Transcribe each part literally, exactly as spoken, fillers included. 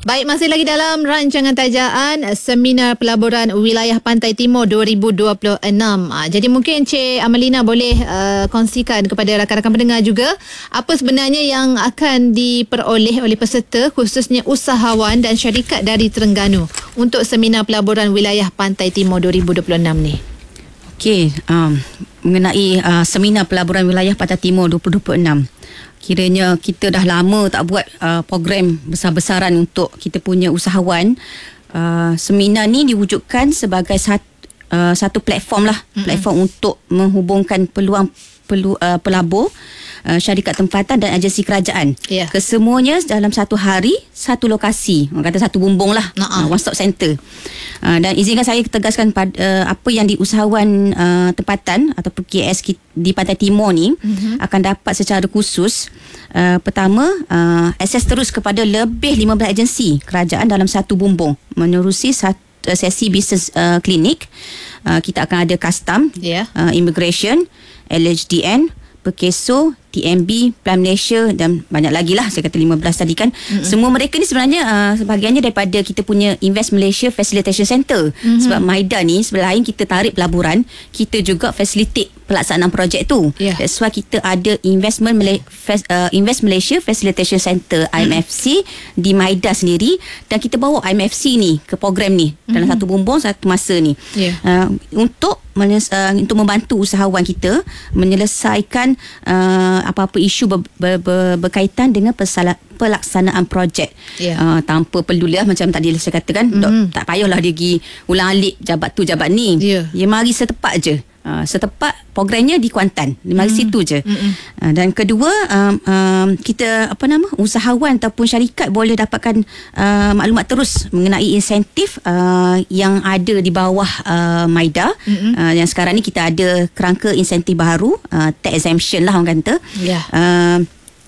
Baik, masih lagi dalam rancangan tajaan Seminar Pelaburan Wilayah Pantai Timur dua ribu dua puluh enam. Jadi mungkin Encik Amalina boleh uh, kongsikan kepada rakan-rakan pendengar juga apa sebenarnya yang akan diperoleh oleh peserta, khususnya usahawan dan syarikat dari Terengganu untuk Seminar Pelaburan Wilayah Pantai Timur dua ribu dua puluh enam ni. Okey, um, mengenai uh, Seminar Pelaburan Wilayah Pantai Timur dua ribu dua puluh enam. Kiranya kita dah lama tak buat uh, program besar-besaran untuk kita punya usahawan. Uh, seminar ni diwujudkan sebagai satu, uh, satu platform lah, mm-hmm. platform untuk menghubungkan peluang pelu, uh, pelabur, uh, syarikat tempatan dan agensi kerajaan. Yeah. Kesemuanya dalam satu hari, satu lokasi. Orang kata satu bumbung lah, uh-uh. uh, one stop center. Uh, dan izinkan saya tegaskan pada, uh, apa yang di usahawan uh, tempatan atau K S di Pantai Timur ni mm-hmm. akan dapat secara khusus. Uh, pertama, uh, akses terus kepada lebih lima belas agensi kerajaan dalam satu bumbung menerusi satu uh, sesi bisnes uh, klinik. Uh, kita akan ada custom, yeah. uh, immigration, L H D N, Perkeso, T M B, Plan Malaysia dan banyak lagi lah. Saya kata lima belas tadi kan. Mm-hmm. Semua mereka ni sebenarnya uh, sebahagiannya daripada kita punya Invest Malaysia Facilitation Center. Mm-hmm. Sebab MIDA ni selain kita tarik pelaburan, kita juga facilitate pelaksanaan projek tu. Yeah. That's why kita ada Investment Malay- uh, Invest Malaysia Facilitation Center, I M F C, mm-hmm. di MIDA sendiri, dan kita bawa I M F C ni ke program ni mm-hmm. dalam satu bumbung satu masa ni. Yeah. Uh, untuk uh, untuk membantu usahawan kita menyelesaikan uh, apa-apa isu ber, ber, ber, berkaitan dengan pesala, pelaksanaan projek. Yeah. Uh, tanpa perlulah macam tadi saya katakan, mm-hmm. tak payahlah dia pergi ulang-alik jabat tu jabat ni. Yeah. Dia mari setepat je. Uh, setepat programnya di Kuantan, di mari mm. situ je. Mm-hmm. Uh, dan kedua, um, um, kita apa nama usahawan ataupun syarikat boleh dapatkan uh, maklumat terus mengenai insentif uh, yang ada di bawah uh, MIDA. Mm-hmm. Uh, yang sekarang ni kita ada kerangka insentif baru, uh, tax exemption lah orang kata. Yeah. Uh,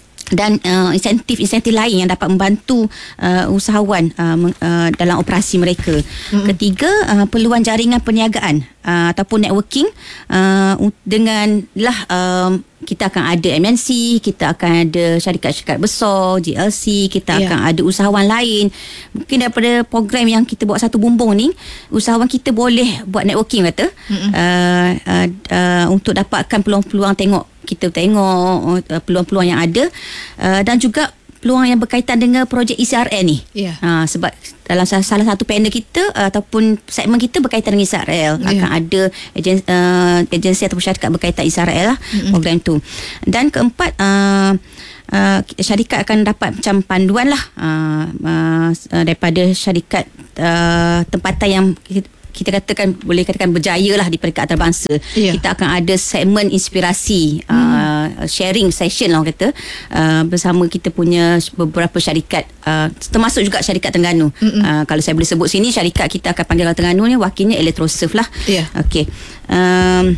dan uh, insentif-insentif lain yang dapat membantu uh, usahawan uh, uh, dalam operasi mereka. Mm-hmm. Ketiga, uh, peluang jaringan perniagaan uh, ataupun networking uh, dengan lah uh, kita akan ada M N C, kita akan ada syarikat-syarikat besar, J L C, kita yeah. akan ada usahawan lain. Mungkin daripada program yang kita buat satu bumbung ni, usahawan kita boleh buat networking kata, mm-hmm. uh, uh, uh, untuk dapatkan peluang-peluang, tengok kita tengok uh, peluang-peluang yang ada, uh, dan juga peluang yang berkaitan dengan projek I C R L ni. Yeah. Uh, sebab dalam salah satu panel kita uh, ataupun segmen kita berkaitan dengan I C R L, yeah. akan ada agen, uh, agensi ataupun syarikat berkaitan I C R L lah, mm-hmm. program tu. Dan keempat, uh, uh, syarikat akan dapat macam panduan lah uh, uh, daripada syarikat uh, tempatan yang kita, kita katakan boleh katakan berjaya lah di peringkat antarabangsa. Yeah. Kita akan ada segmen inspirasi, hmm. uh, sharing session lah orang kata, uh, bersama kita punya beberapa syarikat, uh, termasuk juga syarikat Terengganu. Uh, kalau saya boleh sebut sini, syarikat kita akan panggil Terengganu ni wakilnya Electrosurf lah. Yeah. Okey. Um,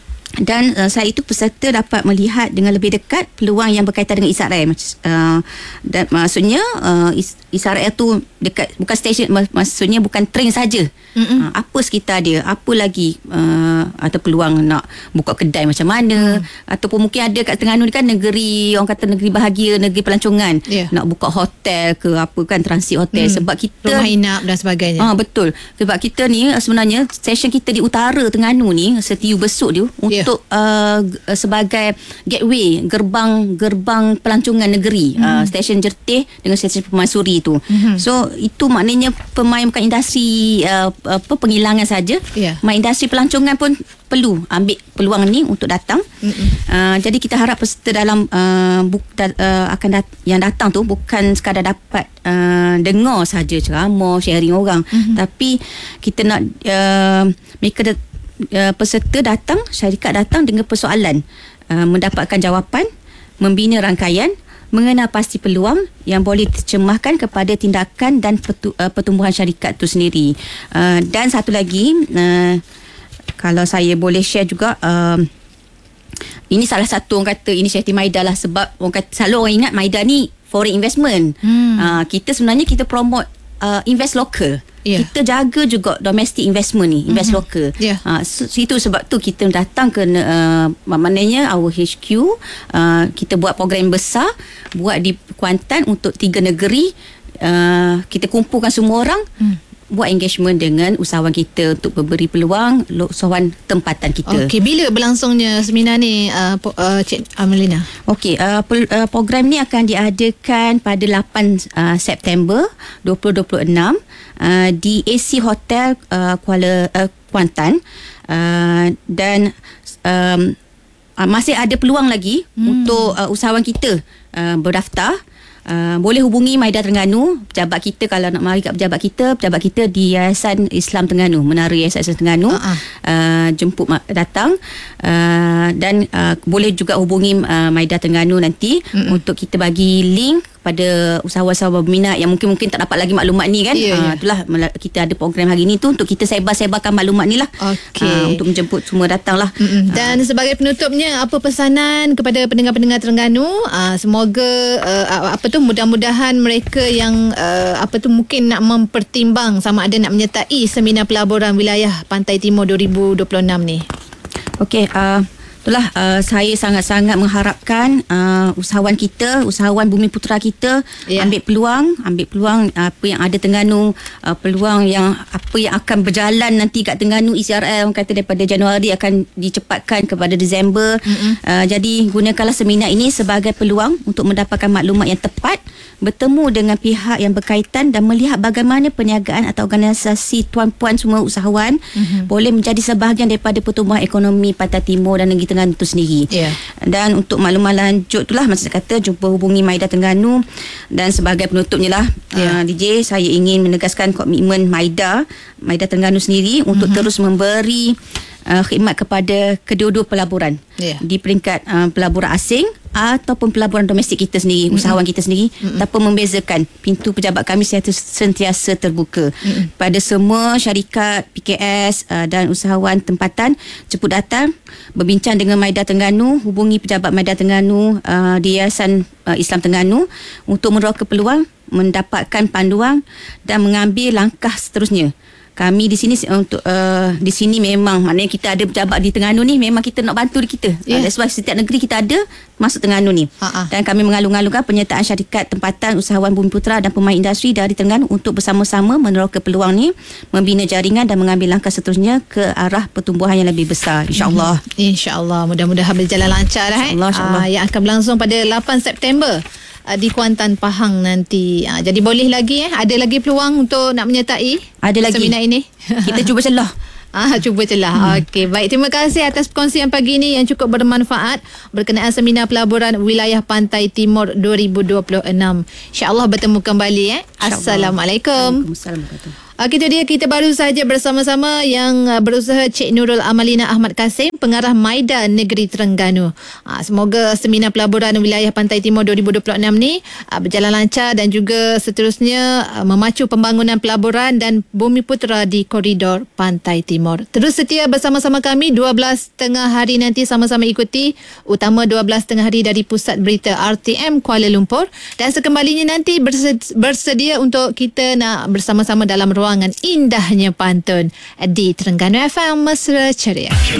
dan uh, selain itu peserta dapat melihat dengan lebih dekat peluang yang berkaitan dengan I C R L. Uh, dan maksudnya uh, I C R L tu dekat, bukan stesen, maksudnya bukan train saja. Uh, apa sekitar dia, apa lagi uh, atau peluang nak buka kedai macam mana, mm. ataupun mungkin ada kat Terengganu ni kan negeri, orang kata negeri bahagia, negeri pelancongan, yeah. nak buka hotel ke apa kan, transit hotel, mm. sebab kita rumah inap dan sebagainya. Ah, betul. Sebab kita ni sebenarnya stesen kita di utara Terengganu ni, Setiu Besut dia, yeah. untuk uh, sebagai gateway, gerbang gerbang pelancongan negeri, mm. uh, stesen Jertih dengan stesen Pemansuri tu. Mm-hmm. So itu maknanya pemain bukan industri uh, apa penghilangan saja, yeah. main industri pelancongan pun perlu ambil peluang ni untuk datang. Uh, jadi kita harap peserta dalam uh, buk, da, uh, akan dat, yang datang tu bukan sekadar dapat uh, dengar saja ceramah, sharing orang, mm-hmm. tapi kita nak uh, mereka da, uh, peserta datang, syarikat datang dengan persoalan, uh, mendapatkan jawapan, membina rangkaian, mengenal pasti peluang yang boleh tercemahkan kepada tindakan dan petu, uh, pertumbuhan syarikat tu sendiri. Uh, dan satu lagi, uh, kalau saya boleh share juga, uh, ini salah satu orang kata inisiatif MIDA lah, sebab orang kata, selalu orang ingat MIDA ni foreign investment. Hmm. Uh, kita sebenarnya kita promote uh, invest local. Yeah. Kita jaga juga domestic investment ni, invest mm-hmm. local. Yeah. Uh, so, itu sebab tu kita datang ke uh, maknanya our H Q, uh, kita buat program besar, buat di Kuantan untuk tiga negeri. uh, kita kumpulkan semua orang hmm. buat engagement dengan usahawan kita untuk memberi peluang usahawan tempatan kita. Okey, bila berlangsungnya seminar ni uh, uh, Cik Amalina? Okey, uh, uh, program ni akan diadakan pada lapan uh, September dua ribu dua puluh enam uh, di A C Hotel uh, Kuala uh, Kuantan uh, dan um, uh, masih ada peluang lagi hmm. untuk uh, usahawan kita uh, berdaftar. Uh, boleh hubungi Maida Terengganu, pejabat kita. Kalau nak mari kat pejabat kita, pejabat kita di Yayasan Islam Terengganu, Menara Yayasan Islam Terengganu, uh-huh. uh, jemput datang uh, dan uh, boleh juga hubungi uh, Maida Terengganu nanti uh-huh. untuk kita bagi link pada usahawan-usahawan berminat yang mungkin-mungkin tak dapat lagi maklumat ni kan. Yeah, uh, yeah. Itulah kita ada program hari ni tu untuk kita sebar-sebarkan maklumat ni lah. Okay. Uh, untuk menjemput semua datang lah. Mm-mm. Dan uh. sebagai penutupnya, apa pesanan kepada pendengar-pendengar Terengganu? Uh, semoga uh, apa tu mudah-mudahan mereka yang uh, apa tu mungkin nak mempertimbang sama ada nak menyertai seminar pelaburan wilayah Pantai Timur dua ribu dua puluh enam ni. Okey, uh, itulah uh, saya sangat-sangat mengharapkan uh, usahawan kita, usahawan Bumiputera kita yeah. ambil peluang, ambil peluang uh, apa yang ada Terengganu, uh, peluang yang apa yang akan berjalan nanti kat Terengganu E C R L, orang kata daripada Januari akan dicepatkan kepada Disember. Mm-hmm. Uh, jadi gunakanlah seminar ini sebagai peluang untuk mendapatkan maklumat yang tepat, bertemu dengan pihak yang berkaitan dan melihat bagaimana perniagaan atau organisasi tuan-puan semua usahawan mm-hmm. boleh menjadi sebahagian daripada pertumbuhan ekonomi Pantai Timur dan negeri Terengganu itu sendiri. Yeah. Dan untuk maklumat lanjut itulah macam saya kata, jumpa hubungi Maida Terengganu. Dan sebagai penutupnya lah yeah. uh, D J, saya ingin menegaskan komitmen Maida Maida Terengganu sendiri mm-hmm. untuk terus memberi uh, khidmat kepada kedua-dua pelaburan yeah. di peringkat uh, pelaburan asing ataupun pelaburan domestik kita sendiri, mm-hmm. usahawan kita sendiri, mm-hmm. tanpa membezakan. Pintu pejabat kami sentiasa terbuka mm-hmm. pada semua syarikat P K S uh, dan usahawan tempatan. Jemput datang, berbincang dengan Maida Terengganu, hubungi pejabat Maida Terengganu uh, di Yayasan uh, Islam Terengganu untuk meroka peluang, mendapatkan panduan dan mengambil langkah seterusnya. Kami di sini untuk uh, di sini memang maknanya kita ada pejabat di Terengganu ni, memang kita nak bantu kita. Yeah. Uh, that's why setiap negeri kita ada masuk Terengganu ni. Uh-huh. Dan kami mengalung-alungkan penyertaan syarikat tempatan, usahawan Bumiputera dan pemain industri dari Terengganu untuk bersama-sama meneroka peluang ni, membina jaringan dan mengambil langkah seterusnya ke arah pertumbuhan yang lebih besar, insya-Allah. Mm-hmm. Insya-Allah, mudah-mudahan berjalan lancar dah eh. Insya-Allah, insya-Allah. Uh, yang akan berlangsung pada lapan September di Kuantan, Pahang nanti. Ha, jadi boleh lagi eh ada lagi peluang untuk nak menyertai ada lagi seminar ini. Kita cuba celah. Ah, cuba celah. Hmm. Okey, baik. Terima kasih atas perkongsian pagi ini yang cukup bermanfaat berkenaan seminar pelaburan wilayah Pantai Timur dua ribu dua puluh enam. InsyaAllah bertemu kembali eh. Assalamualaikum. Waalaikumsalam. Okey, itu dia, kita baru saja bersama-sama yang berusaha Cik Nurul Amalina Ahmad Kasim, pengarah Maida Negeri Terengganu. Ha, semoga seminar pelaburan wilayah Pantai Timur dua ribu dua puluh enam ni ha, berjalan lancar dan juga seterusnya ha, memacu pembangunan pelaburan dan Bumiputera di koridor Pantai Timur. Terus setia bersama-sama kami dua belas tengah hari nanti, sama-sama ikuti utama dua belas tengah hari dari Pusat Berita R T M Kuala Lumpur, dan sekembalinya nanti bersedia untuk kita nak bersama-sama dalam ruang indahnya pantun di Terengganu F M Mesra Ceria.